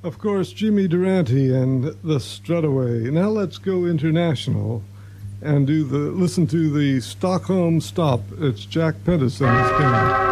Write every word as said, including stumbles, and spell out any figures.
Of course, Jimmy Durante and the Strutaway. Now let's go international and do the listen to the Stockholm Stop. It's Jack Pedersen.